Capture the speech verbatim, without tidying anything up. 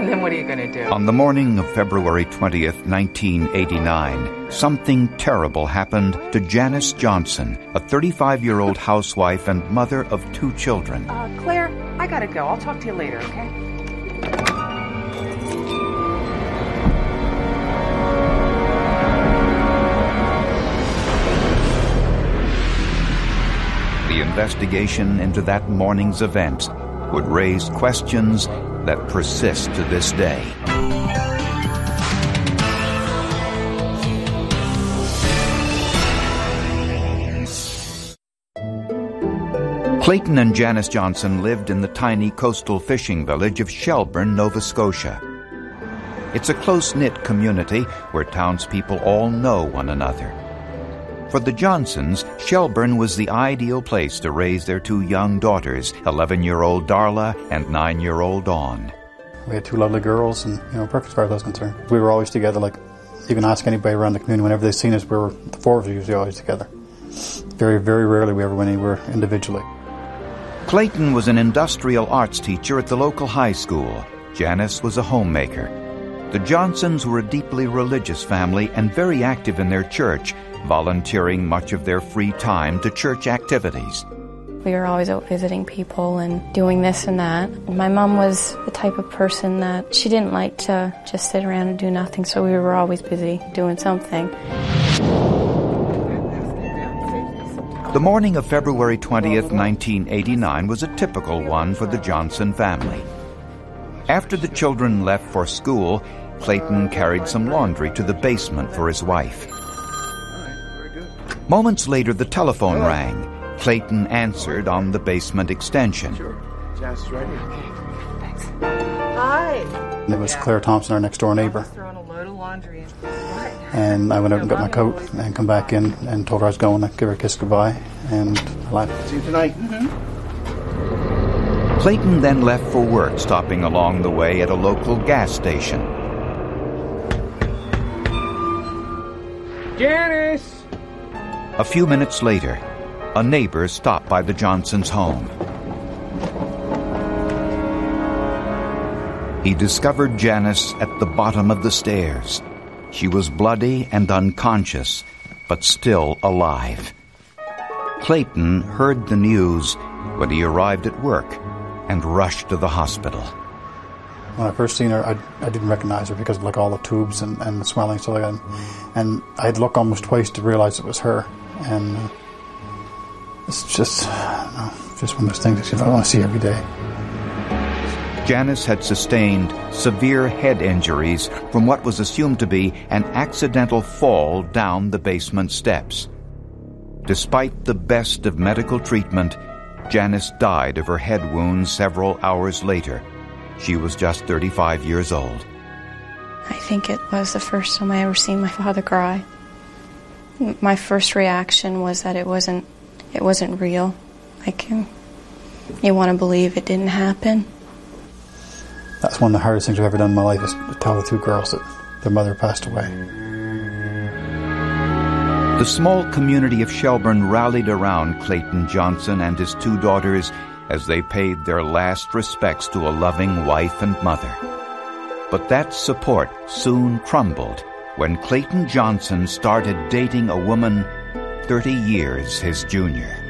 And then what are you going to do? On the morning of February twentieth, nineteen eighty-nine, something terrible happened to Janice Johnson, a thirty-five-year-old housewife and mother of two children. Uh, Claire, I got to go. I'll talk to you later, okay? The investigation into that morning's events would raise questions that persist to this day. Clayton and Janice Johnson lived in the tiny coastal fishing village of Shelburne, Nova Scotia. It's a close-knit community where townspeople all know one another. For the Johnsons, Shelburne was the ideal place to raise their two young daughters, eleven-year-old Darla and nine-year-old Dawn. We had two lovely girls, and, you know, perfect as far as I was concerned. We were always together. Like, you can ask anybody around the community, whenever they've seen us, we were, the four of us usually always together. Very, very rarely we ever went anywhere individually. Clayton was an industrial arts teacher at the local high school. Janice was a homemaker. The Johnsons were a deeply religious family and very active in their church, volunteering much of their free time to church activities. We were always out visiting people and doing this and that. My mom was the type of person that she didn't like to just sit around and do nothing, so we were always busy doing something. The morning of February twentieth, nineteen eighty-nine was a typical one for the Johnson family. After the children left for school, Clayton carried some laundry to the basement for his wife. Moments later, the telephone rang. Clayton answered on the basement extension. Sure. Janice is right here. Okay, thanks. Hi. And it was Claire Thompson, our next-door neighbor. Throwing a load of laundry in. And I went out and got my coat and come back in and told her I was going to give her a kiss goodbye, and I left. See you tonight. Mm-hmm. Clayton then left for work, stopping along the way at a local gas station. Janice! A few minutes later, a neighbor stopped by the Johnsons' home. He discovered Janice at the bottom of the stairs. She was bloody and unconscious, but still alive. Clayton heard the news when he arrived at work and rushed to the hospital. When I first seen her, I, I didn't recognize her because of like all the tubes and, and the swelling and stuff like that. And I had to look almost twice to realize it was her. And uh, it's just, I don't know, just one of those things that I want to see every day. Janice had sustained severe head injuries from what was assumed to be an accidental fall down the basement steps. Despite the best of medical treatment, Janice died of her head wounds several hours later. She was just thirty-five years old. I think it was the first time I ever seen my father cry. My first reaction was that it wasn't, it wasn't real. Like, you want to believe it didn't happen. That's one of the hardest things I've ever done in my life, is to tell the two girls that their mother passed away. The small community of Shelburne rallied around Clayton Johnson and his two daughters as they paid their last respects to a loving wife and mother. But that support soon crumbled when Clayton Johnson started dating a woman thirty years his junior.